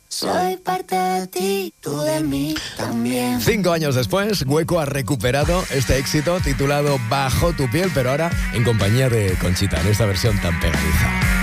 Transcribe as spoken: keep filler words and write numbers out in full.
Soy parte de ti, tú de mí también. Cinco años después, Hueco ha recuperado este éxito titulado Bajo tu piel, pero ahora en compañía de Conchita, en esta versión tan pegadiza.